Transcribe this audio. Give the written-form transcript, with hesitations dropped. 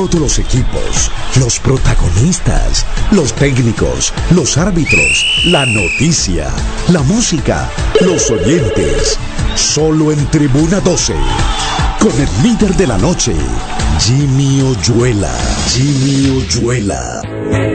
Todos los equipos, los protagonistas, los técnicos, los árbitros, la noticia, la música, los oyentes. Solo en Tribuna 12. Con el líder de la noche, Jimmy Oyuela.